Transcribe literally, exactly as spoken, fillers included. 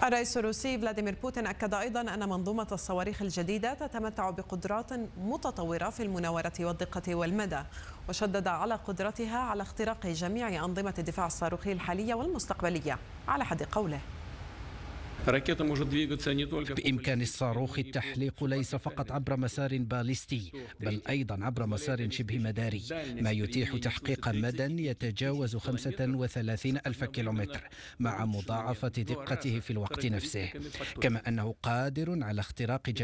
الرئيس الروسي فلاديمير بوتين أكد أيضا أن منظومة الصواريخ الجديدة تتمتع بقدرات متطورة في المناورة والدقة والمدى، وشدد على قدرتها على اختراق جميع أنظمة الدفاع الصاروخي الحالية والمستقبلية. على حد قوله: بإمكان الصاروخ التحليق ليس فقط عبر مسار باليستي بل أيضا عبر مسار شبه مداري، ما يتيح تحقيق مدى يتجاوز خمسة وثلاثين ألف كيلومتر مع مضاعفة دقته في الوقت نفسه، كما أنه قادر على اختراق جميع